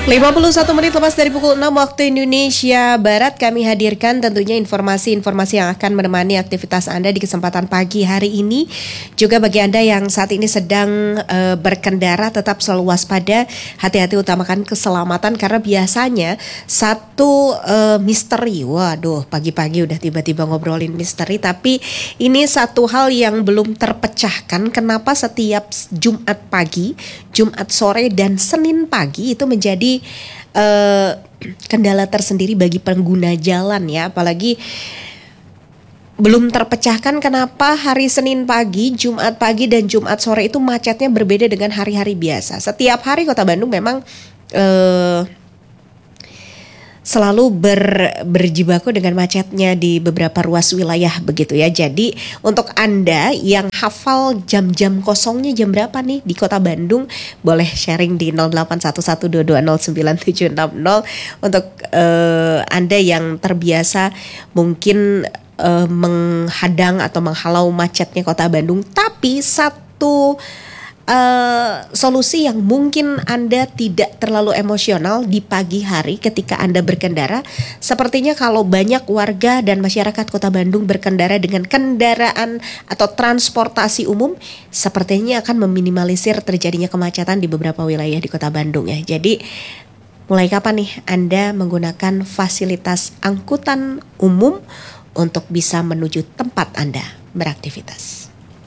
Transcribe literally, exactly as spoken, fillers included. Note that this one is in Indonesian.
lima puluh satu menit lepas dari pukul enam waktu Indonesia Barat, kami hadirkan tentunya informasi-informasi yang akan menemani aktivitas Anda di kesempatan pagi hari ini. Juga bagi Anda yang saat ini sedang uh, berkendara, tetap selalu waspada, hati-hati, utamakan keselamatan karena biasanya satu uh, misteri, waduh pagi-pagi udah tiba-tiba ngobrolin misteri, tapi ini satu hal yang belum terpecahkan. Kenapa setiap Jumat pagi, Jumat sore dan Senin pagi itu menjadi Uh, kendala tersendiri bagi pengguna jalan ya, apalagi belum terpecahkan kenapa hari Senin pagi, Jumat pagi dan Jumat sore itu macetnya berbeda dengan hari-hari biasa. Setiap hari Kota Bandung memang uh, selalu ber, berjibaku dengan macetnya di beberapa ruas wilayah begitu ya. Jadi untuk Anda yang hafal jam-jam kosongnya jam berapa nih di Kota Bandung, boleh sharing di nol delapan satu satu dua dua nol sembilan tujuh enam nol. Untuk uh, Anda yang terbiasa mungkin uh, menghadang atau menghalau macetnya Kota Bandung, tapi satu Uh, solusi yang mungkin Anda tidak terlalu emosional di pagi hari ketika Anda berkendara. Sepertinya kalau banyak warga dan masyarakat Kota Bandung berkendara dengan kendaraan atau transportasi umum, sepertinya akan meminimalisir terjadinya kemacetan di beberapa wilayah di Kota Bandung ya. Jadi mulai kapan nih Anda menggunakan fasilitas angkutan umum untuk bisa menuju tempat Anda beraktivitas?